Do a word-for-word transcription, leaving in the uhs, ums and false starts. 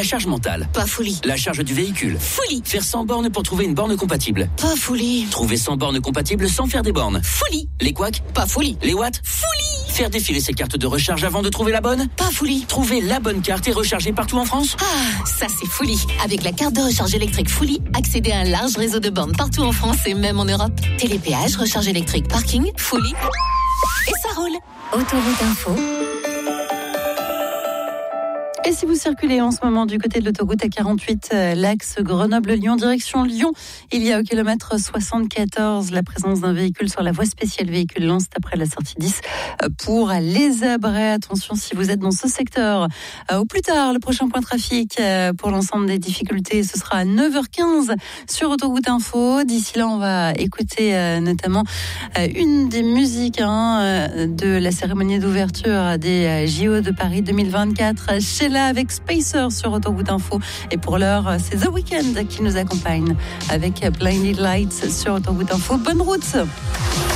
La charge mentale. Pas folie. La charge du véhicule. Folie. Faire cent bornes pour trouver une borne compatible. Pas folie. Trouver cent bornes compatibles sans faire des bornes. Folie. Les couacs. Pas folie. Les watts. Folie. Faire défiler ses cartes de recharge avant de trouver la bonne. Pas folie. Trouver la bonne carte et recharger partout en France. Ah, ça c'est folie. Avec la carte de recharge électrique Folie, accédez à un large réseau de bornes partout en France et même en Europe. Télépéage, recharge électrique, parking, Folie. Et ça roule. Autoroute Info. Et si vous circulez en ce moment du côté de l'autoroute A quarante-huit, euh, l'axe Grenoble-Lyon, direction Lyon, il y a au kilomètre soixante-quatorze la présence d'un véhicule sur la voie spéciale véhicule lance après la sortie dix euh, pour les Abrets. Attention si vous êtes dans ce secteur. Euh, au plus tard, le prochain point trafic euh, pour l'ensemble des difficultés, ce sera à neuf heures quinze sur Autoroute Info. D'ici là, on va écouter euh, notamment euh, une des musiques hein, euh, de la cérémonie d'ouverture des euh, J O de Paris deux mille vingt-quatre chez là avec Spacer sur Autoroute Info. Et pour l'heure, c'est The Weeknd qui nous accompagne avec Blinded Lights sur Autoroute Info. Bonne route!